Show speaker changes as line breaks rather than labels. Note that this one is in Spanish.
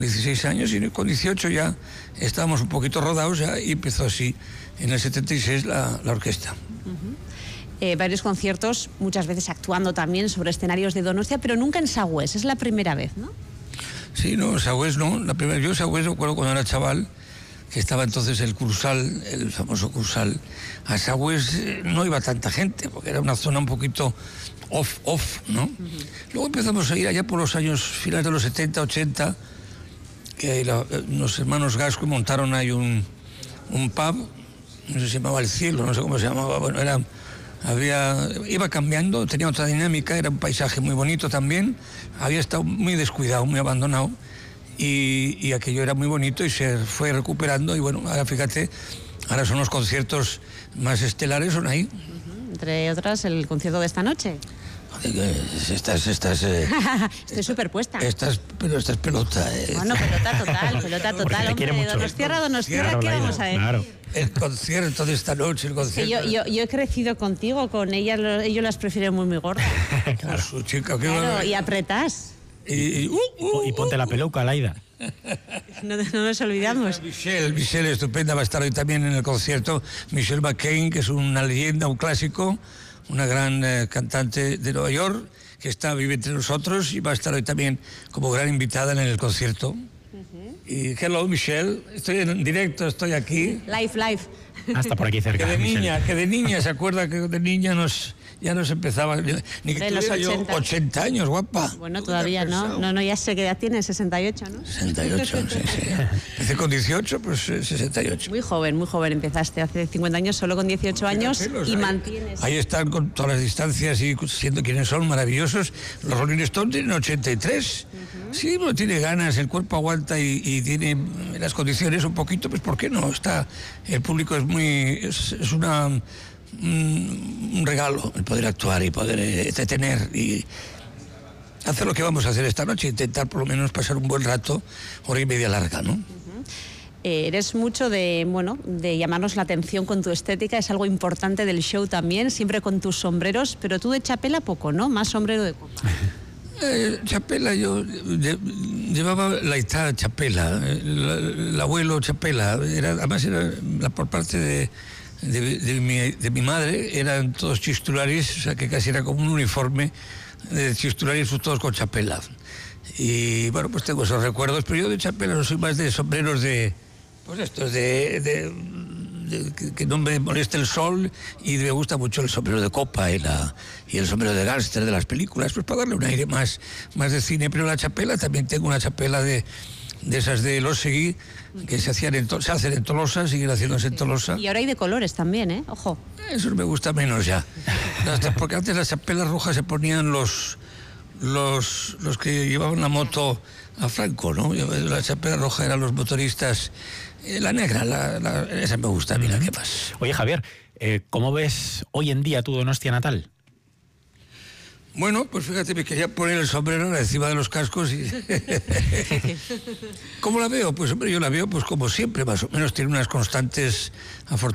16 años y con 18 ya estábamos un poquito rodados ya, y empezó así en el 76 la orquesta.
Varios conciertos, muchas veces actuando también sobre escenarios de Donostia, pero nunca en Sagüés, es la primera vez, ¿no?
Sí, no, Sagüés no, yo Sagüés recuerdo cuando era chaval, que estaba entonces el Cursal, el famoso Cursal. A Sagüés no iba tanta gente, porque era una zona un poquito off, ¿no? Luego empezamos a ir allá por los años finales de los 70, 80, que los hermanos Gasco montaron ahí un pub, no sé si se llamaba El Cielo, no sé cómo se llamaba, bueno, iba cambiando, tenía otra dinámica, era un paisaje muy bonito también, había estado muy descuidado, muy abandonado, y aquello era muy bonito y se fue recuperando, y bueno, ahora fíjate, ahora son los conciertos más estelares, son ahí.
Entre otras, el concierto de esta noche.
Estás
Estoy superpuesta.
Pero esta es pelota.
Bueno, pelota total. Hombre, Donostiarra, ¿qué vamos a decir? Claro.
El concierto de esta noche, el concierto.
Sí, yo he crecido contigo, con ellas, ellos las prefieren muy gordas.
Claro. Su chica,
claro, y apretás.
Y ponte la peluca, Laida.
No nos olvidamos.
Michelle, estupenda, va a estar hoy también en el concierto. Michelle McCain, que es una leyenda, un clásico, una gran cantante de Nueva York, que vive entre nosotros y va a estar hoy también como gran invitada en el concierto. Y hello, Michelle, estoy en directo, estoy aquí.
Live.
Hasta por aquí cerca.
Que de niña, ¿se acuerda que de niña ya nos empezaba? Ni que tuviera yo 80 años, guapa.
Bueno, todavía no, ya sé que ya tiene 68, ¿no?
68, sí. Empecé con 18, pues 68.
Muy joven empezaste, hace 50 años, solo con 18 años, y mantienes.
Ahí están con todas las distancias y siendo quienes son, maravillosos. Los Rolling Stones tienen 83. Sí, pero tiene ganas, el cuerpo aguanta y tiene las condiciones un poquito, pues ¿por qué no? El público es un regalo el poder actuar y poder entretener y hacer lo que vamos a hacer esta noche, intentar por lo menos pasar un buen rato, hora y media larga, ¿no?
Eres mucho de llamarnos la atención con tu estética, es algo importante del show también, siempre con tus sombreros, pero tú de chapela poco, ¿no? Más sombrero de copa.
Chapela, yo llevaba la hija chapela, el abuelo chapela, además era por parte de mi madre, eran todos chistularis, o sea que casi era como un uniforme de chistularis todos con chapela. Y bueno, pues tengo esos recuerdos, pero yo de chapela no soy más de sombreros pues estos que no me moleste el sol, y me gusta mucho el sombrero de copa y el sombrero de gángster de las películas, pues para darle un aire más de cine. Pero la chapela, también tengo una chapela de esas de Los Seguí, que se hacen en Tolosa, siguen haciéndose en Tolosa.
Y ahora hay de colores también, ojo.
Eso me gusta menos ya. Porque antes las chapelas rojas se ponían los que llevaban la moto a Franco, ¿no? La chapela roja eran los motoristas. La negra, esa me gusta, mira, ¿qué pasa?
Oye, Javier, ¿cómo ves hoy en día tu Donostia natal?
Bueno, pues fíjate, me quería poner el sombrero encima de los cascos y... ¿Cómo la veo? Pues hombre, yo la veo pues como siempre, más o menos tiene unas constantes, afortunadamente.